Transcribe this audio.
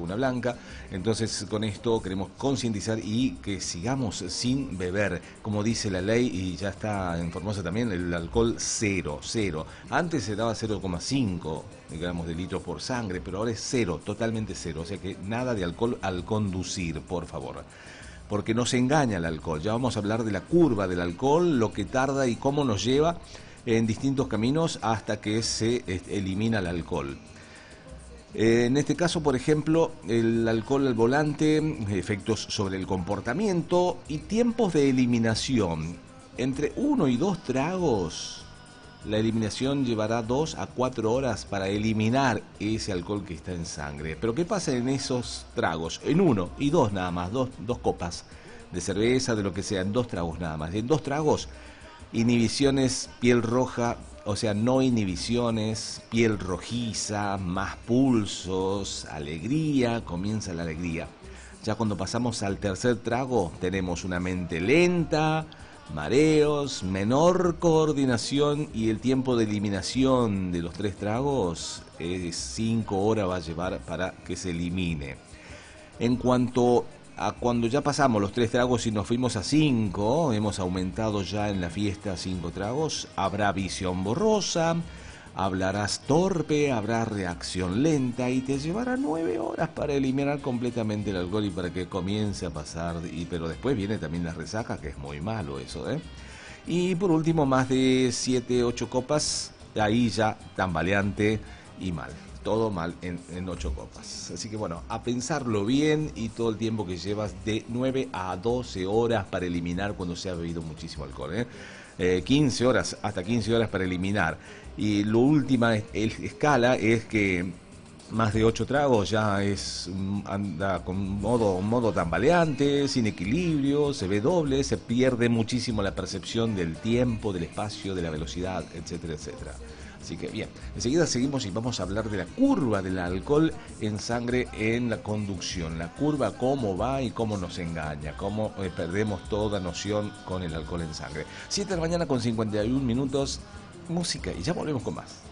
Laguna Blanca. Entonces con esto queremos concientizar y que sigamos sin beber, como dice la ley, y ya está en Formosa también el alcohol cero. Antes se daba 0,5 gramos de litros por sangre, pero ahora es cero, totalmente cero. O sea que nada de alcohol al conducir, por favor. Porque nos engaña el alcohol. Ya vamos a hablar de la curva del alcohol, lo que tarda y cómo nos lleva en distintos caminos hasta que se elimina el alcohol. En este caso, por ejemplo, el alcohol al volante, efectos sobre el comportamiento y tiempos de eliminación. Entre 1 y 2 tragos, la eliminación llevará 2 a 4 horas para eliminar ese alcohol que está en sangre. Pero ¿qué pasa en esos tragos? En 1 y 2 nada más, dos copas de cerveza, de lo que sea, en 2 tragos nada más. En 2 tragos, inhibiciones, piel roja, o sea, no inhibiciones, piel rojiza, más pulsos, alegría, comienza la alegría. Ya cuando pasamos al tercer trago, tenemos una mente lenta, mareos, menor coordinación y el tiempo de eliminación de los 3 tragos es 5 horas va a llevar para que se elimine. En cuanto a cuando ya pasamos los 3 tragos y nos fuimos a 5, hemos aumentado ya en la fiesta 5 tragos, habrá visión borrosa, hablarás torpe, habrá reacción lenta y te llevará 9 horas para eliminar completamente el alcohol y para que comience a pasar. Pero después viene también la resaca, que es muy malo eso, ¿eh? Y por último, más de 7, 8 copas, ahí ya tambaleante y mal. Todo mal en 8 copas. Así que bueno, a pensarlo bien y todo el tiempo que llevas de 9 a 12 horas para eliminar cuando se ha bebido muchísimo alcohol, ¿eh? 15 horas, hasta 15 horas para eliminar. Y lo última escala es que más de 8 tragos ya anda con modo tambaleante, sin equilibrio, se ve doble, se pierde muchísimo la percepción del tiempo, del espacio, de la velocidad, etcétera, etcétera. Así que bien, enseguida seguimos y vamos a hablar de la curva del alcohol en sangre en la conducción. La curva, cómo va y cómo nos engaña, cómo perdemos toda noción con el alcohol en sangre. 7 de la mañana con 51 minutos, música y ya volvemos con más.